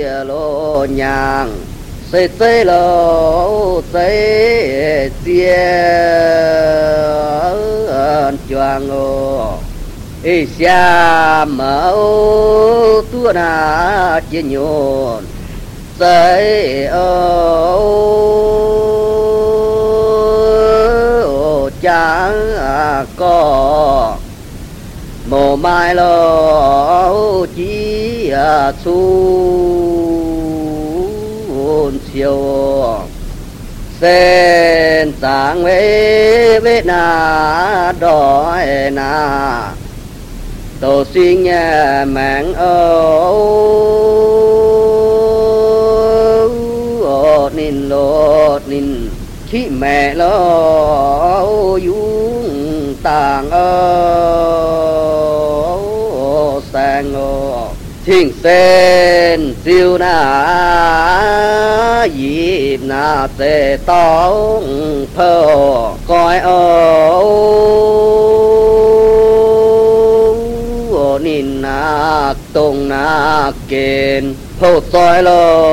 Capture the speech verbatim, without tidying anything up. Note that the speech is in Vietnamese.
lô nhàng xây xây lô xây chia choàng ô ý xa mẫu tua na chia nhồn xây ô chẳng có mồ mai lo chỉ xuân chiều sen sáng với với na đói na tổ sinh nhà mạng ô nín lột nín khi mẹ lo dung tàng ô sang ô thiên sen siêu na dịp na tê tông phơ coi ô nín na tung na kền phô soi lô